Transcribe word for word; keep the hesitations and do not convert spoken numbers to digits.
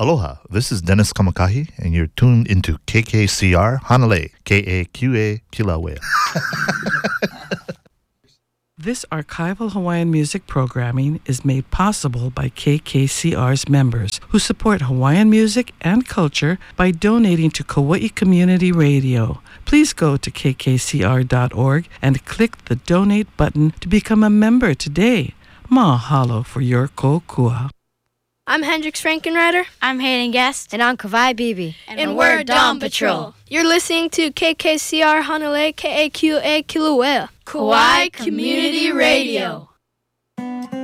Aloha, this is Dennis Kamakahi, and you're tuned into K K C R Hanalei, K A Q A Kilauea. This archival Hawaiian music programming is made possible by K K C R's members who support Hawaiian music and culture by donating to Kauai Community Radio. Please go to k k c r dot org and click the donate button to become a member today. Mahalo for your kokua. I'm Hendrix Frankenrider. I'm Hayden Guest. And I'm Kawai Bibi. And, and we're Dawn Patrol. You're listening to K K C R Hanalei, K A Q A Kilauea. Kauai Community Radio.